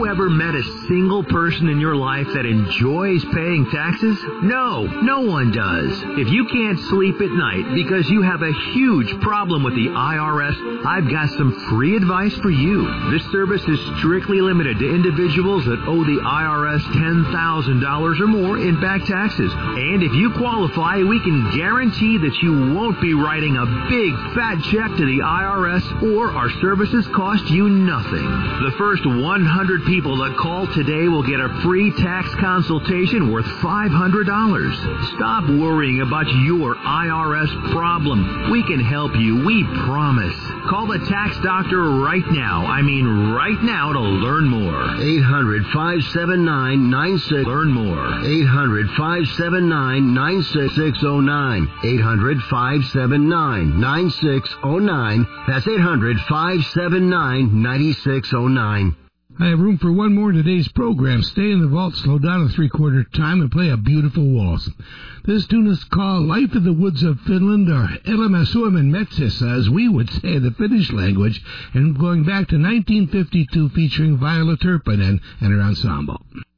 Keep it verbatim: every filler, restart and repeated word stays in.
ever met a single person in your life that enjoys paying taxes? No, no one does. If you can't sleep at night because you have a huge problem with the I R S, I've got some free advice for you. This service is strictly limited to individuals that owe the I R S ten thousand dollars or more in back taxes. And if you qualify, we can guarantee that you won't be writing a big fat check to the I R S, or our services cost you nothing. The first one hundred people that call today will get a free tax consultation worth five hundred dollars. Stop worrying about your I R S problem. We can help you, we promise. Call the tax doctor right now. I mean right now to learn more. eight hundred, five seven nine, nine six. Learn more. eight hundred, five seven nine, nine six zero nine. eight hundred, five seven nine, nine six zero nine. That's eight hundred, five seven nine, nine six zero nine. I have room for one more in today's program. Stay in the vault, slow down a three-quarter time, and play a beautiful waltz. This tune is called Life in the Woods of Finland, or Elämä Suomen metsissä, as we would say in the Finnish language, and going back to nineteen fifty-two, featuring Viola Turpinen and her ensemble.